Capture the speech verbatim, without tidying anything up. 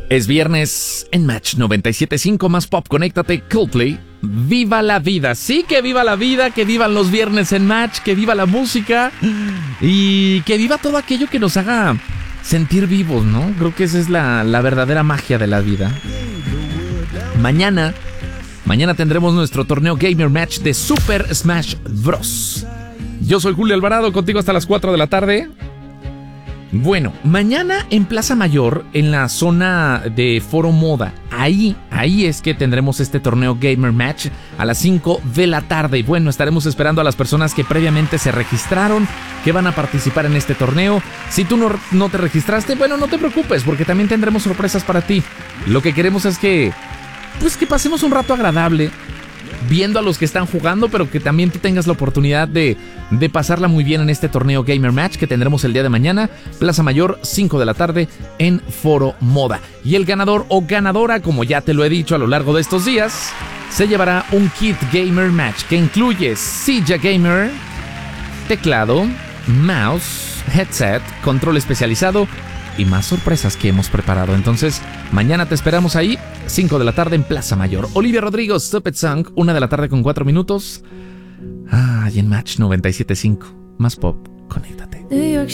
Es viernes en Match noventa y siete punto cinco más pop. Conéctate, Coldplay. ¡Viva la vida! Sí, que viva la vida, que vivan los viernes en Match, que viva la música y que viva todo aquello que nos haga sentir vivos, ¿no? Creo que esa es la, la verdadera magia de la vida. Mañana, mañana tendremos nuestro torneo Gamer Match de Super Smash Bros. Yo soy Julio Alvarado, contigo hasta las cuatro de la tarde. Bueno, mañana en Plaza Mayor, en la zona de Foro Moda, ahí, ahí es que tendremos este torneo Gamer Match a las cinco de la tarde. Y bueno, estaremos esperando a las personas que previamente se registraron, que van a participar en este torneo. Si tú no, no te registraste, bueno, no te preocupes, porque también tendremos sorpresas para ti. Lo que queremos es que, pues que pasemos un rato agradable viendo a los que están jugando, pero que también tú tengas la oportunidad de, de pasarla muy bien en este torneo Gamer Match que tendremos el día de mañana, Plaza Mayor, cinco de la tarde en Foro Moda. Y el ganador o ganadora, como ya te lo he dicho a lo largo de estos días, se llevará un kit Gamer Match que incluye silla gamer, teclado, mouse, headset, control especializado y más sorpresas que hemos preparado. Entonces, mañana te esperamos ahí, cinco de la tarde en Plaza Mayor. Olivia Rodrigo, Stupid Song, una de la tarde con cuatro minutos. Ah, y en Match noventa y siete punto cinco. Más pop, conéctate. New York